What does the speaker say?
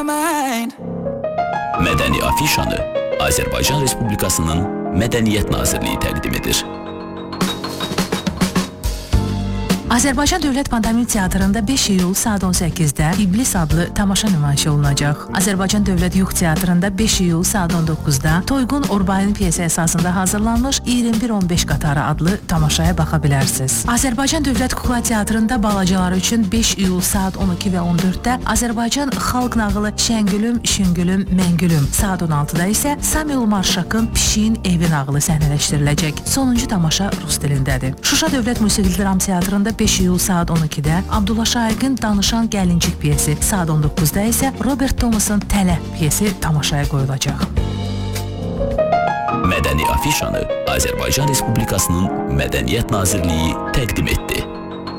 Mədəni afişanı Azərbaycan Respublikasının Mədəniyyət Nazirliyi təqdim edir. Azərbaycan Dövlət Pantomim Teatrında 5 iyul saat 18-də İblis adlı tamaşa nümayiş olunacaq. Azərbaycan Dövlət Yuğ Teatrında 5 iyul saat 19-da Toygun Orbayın piyesi əsasında hazırlanmış 21-15 qatarı adlı tamaşaya baxa bilərsiniz. Azərbaycan Dövlət Kukla Teatrında balacalar üçün 5 iyul saat 12 və 14-də Azərbaycan Xalq nağılı Şəngülüm, Şüngülüm, Məngülüm, saat 16-da isə Samuel Marşakın Pişiyin evi nağılı səhnələşdiriləcək. Sonuncu tamaşa rus dilindədir. Şuşa Dövlət Musiqili Dram Teatrında 5 iyul saat 12-də Abdullah Şaiqin Danışan Gəlincik piyesi, saat 19-da isə Robert Thomas'ın Tələ piyesi tamaşaya qoyulacaq. Mədəni afişanı Azərbaycan Respublikasının Mədəniyyət Nazirliyi təqdim etdi.